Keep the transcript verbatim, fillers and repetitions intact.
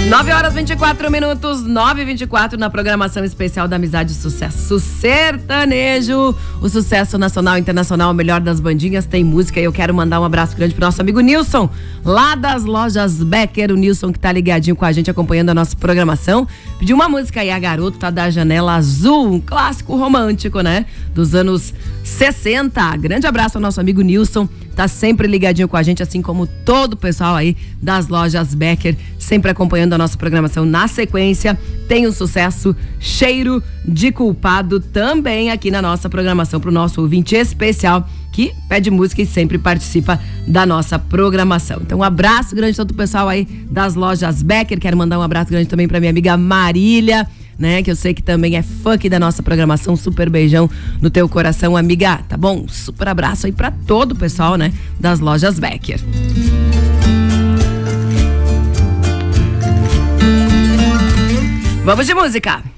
nove horas e vinte e quatro minutos, nove e vinte e quatro na programação especial da Amizade Sucesso Sertanejo. O sucesso nacional e internacional, o melhor das bandinhas, tem música. E eu quero mandar um abraço grande pro nosso amigo Nilson, lá das lojas Becker. O Nilson que tá ligadinho com a gente, acompanhando a nossa programação. Pediu uma música aí, A Garota da Janela Azul, um clássico romântico, né? Dos anos sessenta. Grande abraço ao nosso amigo Nilson. Tá sempre ligadinho com a gente, assim como todo o pessoal aí das lojas Becker, sempre acompanhando a nossa programação. Na sequência, tem o sucesso Cheiro de Culpado também aqui na nossa programação, pro nosso ouvinte especial que pede música e sempre participa da nossa programação. Então, um abraço grande a todo o pessoal aí das lojas Becker. Quero mandar um abraço grande também pra minha amiga Marília, né, que eu sei que também é fã aqui da nossa programação. Super beijão no teu coração, amiga, tá bom? Super abraço aí pra todo o pessoal, né, das lojas Becker. Vamos de música!